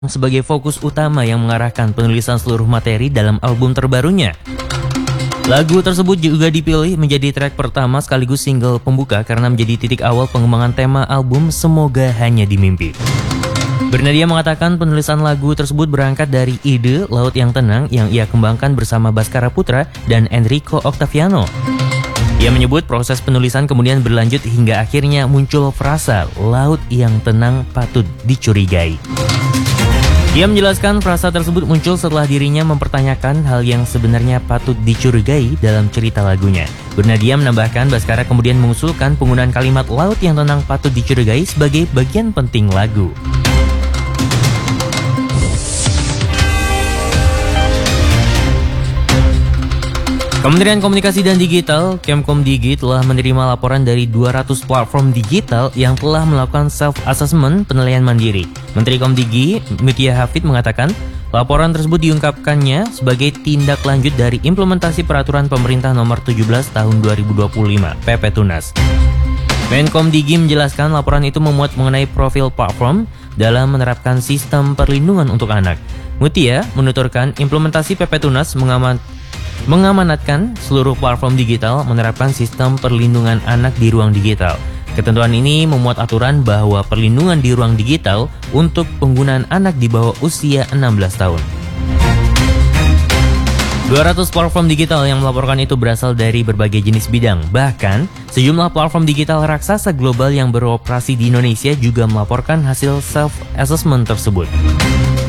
sebagai fokus utama yang mengarahkan penulisan seluruh materi dalam album terbarunya. Lagu tersebut juga dipilih menjadi track pertama sekaligus single pembuka karena menjadi titik awal pengembangan tema album Semoga Hanya di Mimpi. Bernadia mengatakan penulisan lagu tersebut berangkat dari ide Laut yang Tenang yang ia kembangkan bersama Baskara Putra dan Enrico Octaviano. Ia menyebut proses penulisan kemudian berlanjut hingga akhirnya muncul frasa Laut yang Tenang Patut Dicurigai. Ia menjelaskan frasa tersebut muncul setelah dirinya mempertanyakan hal yang sebenarnya patut dicurigai dalam cerita lagunya. Bernadia menambahkan Baskara kemudian mengusulkan penggunaan kalimat Laut yang Tenang Patut Dicurigai sebagai bagian penting lagu. Kementerian Komunikasi dan Digital, Kemkomdigi, telah menerima laporan dari 200 platform digital yang telah melakukan self-assessment penilaian mandiri. Menteri Komdigi, Mutia Hafid, mengatakan laporan tersebut diungkapkannya sebagai tindak lanjut dari implementasi peraturan pemerintah nomor 17 tahun 2025, PP Tunas. Menkomdigi menjelaskan laporan itu memuat mengenai profil platform dalam menerapkan sistem perlindungan untuk anak. Mutia menuturkan implementasi PP Tunas mengamanatkan seluruh platform digital menerapkan sistem perlindungan anak di ruang digital. Ketentuan ini memuat aturan bahwa perlindungan di ruang digital untuk penggunaan anak di bawah usia 16 tahun. 200 platform digital yang melaporkan itu berasal dari berbagai jenis bidang. Bahkan, sejumlah platform digital raksasa global yang beroperasi di Indonesia juga melaporkan hasil self-assessment tersebut.